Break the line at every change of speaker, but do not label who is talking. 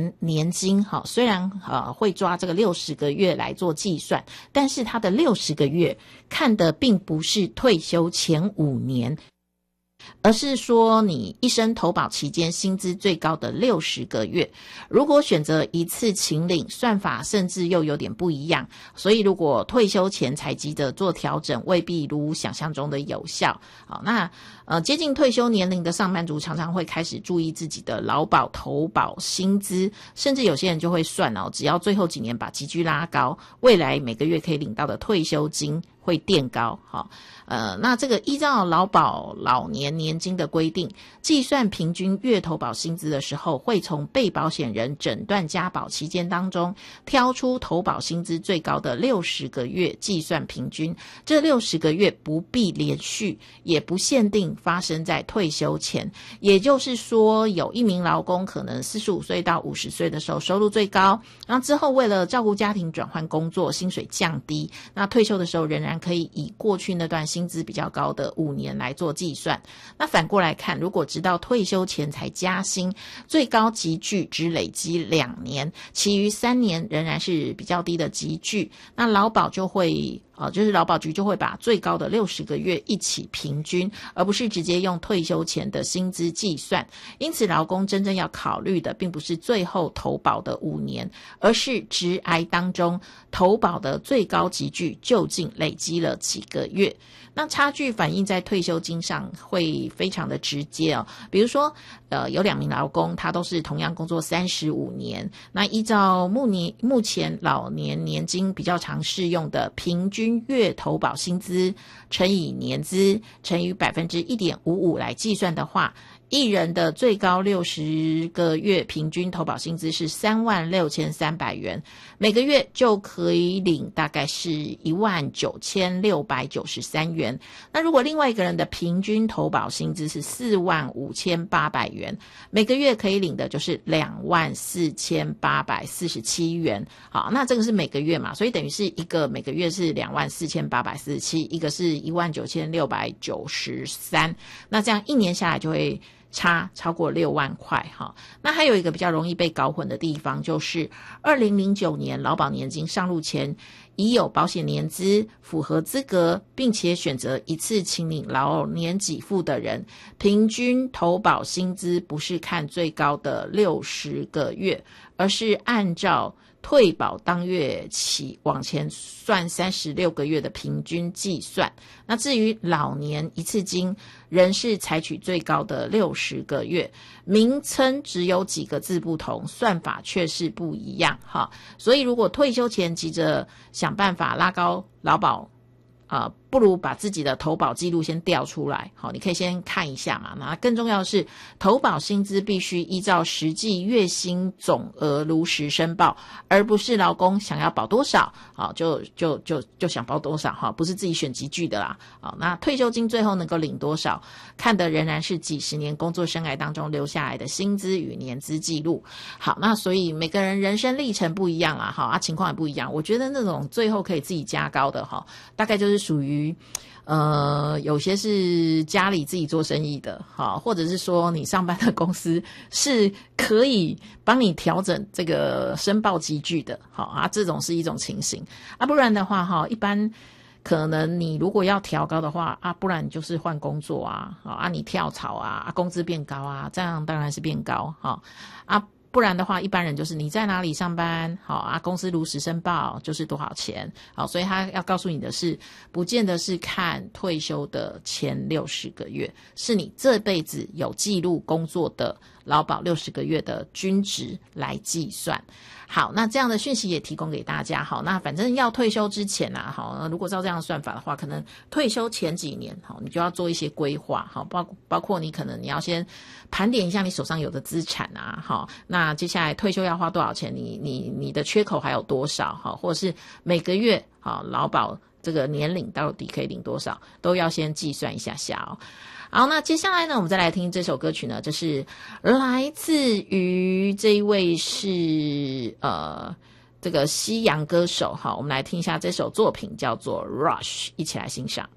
年年金虽然会抓这个60个月来做计算，但是它的60个月看的并不是退休前5年，而是说你一生投保期间薪资最高的60个月。如果选择一次请领，算法甚至又有点不一样，所以如果退休前才急着做调整，未必如想象中的有效。好，那接近退休年龄的上班族常常会开始注意自己的劳保投保薪资，甚至有些人就会算只要最后几年把集聚拉高，未来每个月可以领到的退休金会垫高。好，那这个依照劳保老年年金的规定，计算平均月投保薪资的时候，会从被保险人诊断加保期间当中挑出投保薪资最高的60个月计算平均。这60个月不必连续，也不限定发生在退休前，也就是说有一名劳工可能45岁到50岁的时候收入最高，然后之后为了照顾家庭转换工作，薪水降低，那退休的时候仍然可以以过去那段薪资比较高的5年来做计算。那反过来看，如果直到退休前才加薪，最高集聚只累积2年，其余3年仍然是比较低的集聚，那劳保就会就是劳保局就会把最高的60个月一起平均，而不是直接用退休前的薪资计算。因此劳工真正要考虑的并不是最后投保的5年，而是职涯当中投保的最高集聚究竟累积了几个月。那差距反映在退休金上会非常的直接比如说有2名劳工，他都是同样工作35年，那依照目前老年年金比较常适用的平均月投保薪资乘以年资乘以 1.55% 来计算的话，一人的最高60个月平均投保薪资是36300元，每个月就可以领大概是19693元。那如果另外一个人的平均投保薪资是45800元，每个月可以领的就是24847元。好，那这个是每个月嘛，所以等于是一个每个月是24847，一个是19693，那这样一年下来就会差超过6万块哈。那还有一个比较容易被搞混的地方，就是2009年劳保年金上路前，已有保险年资符合资格，并且选择一次请领老年给付的人，平均投保薪资不是看最高的60个月，而是按照退保当月起往前算36个月的平均计算。那至于老年一次金，仍是采取最高的60个月，名称只有几个字不同，算法却是不一样哈。所以如果退休前急着想办法拉高劳保不如把自己的投保记录先调出来，好，你可以先看一下嘛。那更重要的是，投保薪资必须依照实际月薪总额如实申报，而不是劳工想要保多少，好，就想保多少哈，不是自己选集聚的啦。好，那退休金最后能够领多少，看的仍然是几十年工作生涯当中留下来的薪资与年资记录。好，那所以每个人人生历程不一样啦，好情况也不一样。我觉得那种最后可以自己加高的哈，大概就是属于有些是家里自己做生意的，好，或者是说你上班的公司是可以帮你调整这个申报集聚的，好这种是一种情形不然的话一般可能你如果要调高的话不然就是换工作你跳槽工资变高这样当然是变高不然的话一般人就是你在哪里上班公司如实申报就是多少钱所以他要告诉你的是不见得是看退休的前60个月，是你这辈子有记录工作的劳保60个月的均值来计算。好，那这样的讯息也提供给大家。好，那反正要退休之前如果照这样的算法的话，可能退休前几年你就要做一些规划包括你可能你要先盘点一下你手上有的资产那接下来退休要花多少钱，你的缺口还有多少或者是每个月劳保这个年龄到底可以领多少，都要先计算一下下好，那接下来呢，我们再来听这首歌曲呢，这是来自于这一位是这个西洋歌手我们来听一下这首作品叫做 Rush， 一起来欣赏。